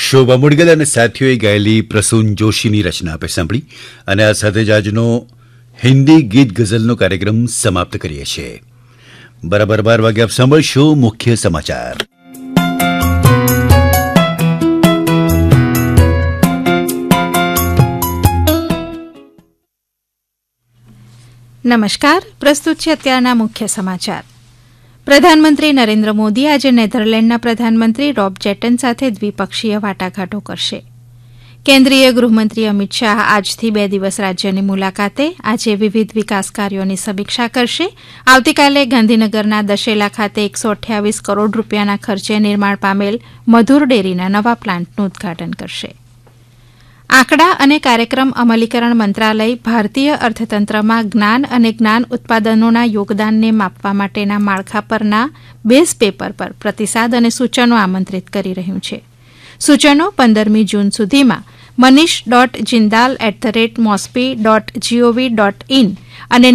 શોભા મુડગલ અને સાથીઓએ ગાયેલી પ્રસૂન જોશીની રચના આપે સાંભળી અને આ સાથે જ આજનો હિન્દી ગીત ગઝલનો કાર્યક્રમ સમાપ્ત કરીએ છીએ. બરાબર 12 વાગે આપ સાંભળશો મુખ્ય સમાચાર. નમસ્કાર, પ્રસ્તુત છે અત્યારના મુખ્ય સમાચાર. પ્રધાનમંત્રી નરેન્દ્ર મોદી આજે નેધરલેન્ડના પ્રધાનમંત્રી રોબ જેટન સાથે દ્વિપક્ષીય વાટાઘાટો કરશે. કેન્દ્રીય ગૃહમંત્રી અમિત શાહ આજથી 2 દિવસ રાજ્યની મુલાકાતે આજે વિવિધ વિકાસ કાર્યોની સમીક્ષા કરશે. આવતીકાલે ગાંધીનગરના દશેલા ખાતે 128 કરોડ રૂપિયાના ખર્ચે નિર્માણ પામેલ મધુર ડેરીના નવા પ્લાન્ટનું ઉદઘાટન કરશે. આંકડા અને કાર્યક્રમ અમલીકરણ મંત્રાલય ભારતીય અર્થતંત્રમાં જ્ઞાન અને જ્ઞાન ઉત્પાદનોના યોગદાનને માપવા માટેના માળખા પરના બેઝ પેપર પર પ્રતિસાદ અને સૂચનો આમંત્રિત કરી રહ્યું છે. સૂચનો 15મી જૂન સુધીમાં manish.jindal@mospi.gov.in અને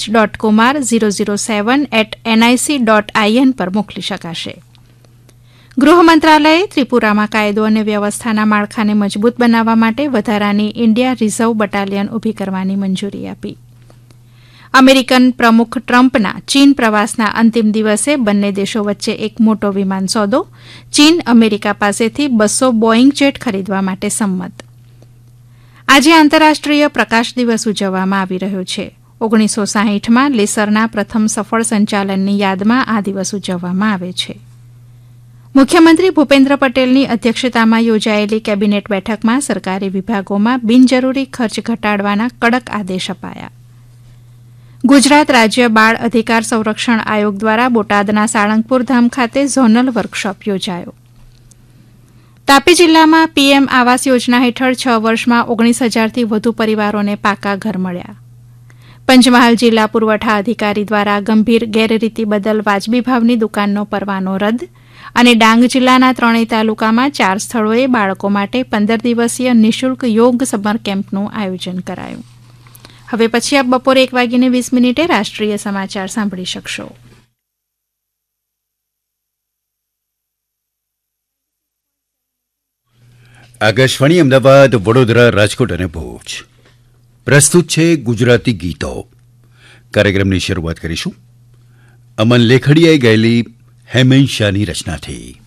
neeraj.kumar007@nic.in પર મોકલી શકાશે. ગૃહ મંત્રાલયે ત્રિપુરામાં કાયદો અને વ્યવસ્થાના માળખાને મજબૂત બનાવવા માટે વધારાની ઇન્ડિયા રિઝર્વ બટાલિયન ઊભી કરવાની મંજૂરી આપી. અમેરિકન પ્રમુખ ટ્રમ્પના ચીન પ્રવાસના અંતિમ દિવસે બંને દેશો વચ્ચે એક મોટો વિમાન સોદો. ચીન અમેરિકા પાસેથી 200 બોઇંગ જેટ ખરીદવા માટે સંમત. આજે આંતરરાષ્ટ્રીય પ્રકાશ દિવસ ઉજવવામાં આવી રહ્યો છે. 1960માં લેસરના પ્રથમ સફળ સંચાલનની યાદમાં આ દિવસ ઉજવવામાં આવે છે. મુખ્યમંત્રી ભૂપેન્દ્ર પટેલની અધ્યક્ષતામાં યોજાયેલી કેબિનેટ બેઠકમાં સરકારી વિભાગોમાં બિનજરૂરી ખર્ચ ઘટાડવાના કડક આદેશ અપાયા. ગુજરાત રાજ્ય બાળ અધિકાર સંરક્ષણ આયોગ દ્વારા બોટાદના સાળંગપુર ધામ ખાતે ઝોનલ વર્કશોપ યોજાયો. તાપી જિલ્લામાં પીએમ આવાસ યોજના હેઠળ 6 વર્ષમાં 19,000થી વધુ પરિવારોને પાકા ઘર મળ્યા. પંચમહાલ જિલ્લા પુરવઠા અધિકારી દ્વારા ગંભીર ગેરરીતિ બદલ વાજબી ભાવની દુકાનનો પરવાનો રદ. અને ડાંગ જિલ્લાના 3 તાલુકામાં 4 સ્થળોએ બાળકો માટે 15 દિવસીય નિઃશુલ્ક યોગ સમર કેમ્પનું આયોજન કરાયું. હવે પછી આપ બપોરે 1:20 રાષ્ટ્રીય સમાચાર સાંભળી શકશો. આકાશવાણી અમદાવાદ, વડોદરા, રાજકોટ અને ભુજ. પ્રસ્તુત છે ગુજરાતી ગીતો. કાર્યક્રમની શરૂઆત કરીશું અમન લેખડિયાએ ગાયેલી હેમેન શાહની રચનાથી.